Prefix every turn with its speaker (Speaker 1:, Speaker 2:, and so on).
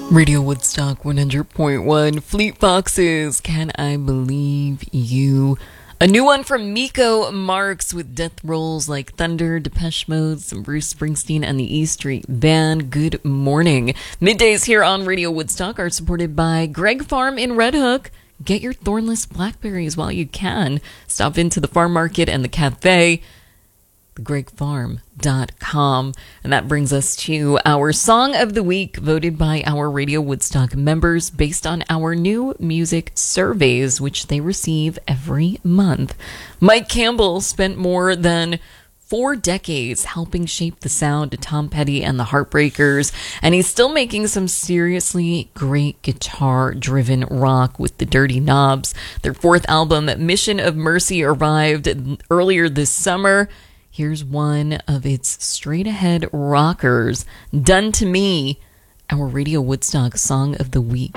Speaker 1: Radio Woodstock 100.1, Fleet Foxes, Can I Believe You? A new one from Miko Marks with death rolls like Thunder, Depeche Mode, some Bruce Springsteen, and the E Street Band. Good morning. Middays here on Radio Woodstock are supported by Greg Farm in Red Hook. Get your thornless blackberries while you can. Stop into the farm market and the cafe. GregFarm.com. And that brings us to our Song of the Week, voted by our Radio Woodstock members based on our new music surveys, which they receive every month. Mike Campbell spent more than 4 decades helping shape the sound of Tom Petty and the Heartbreakers, and he's still making some seriously great guitar-driven rock with the Dirty Knobs. Their 4th album, Mission of Mercy, arrived earlier this summer. Here's one of its straight-ahead rockers, Done to Me, our Radio Woodstock Song of the Week.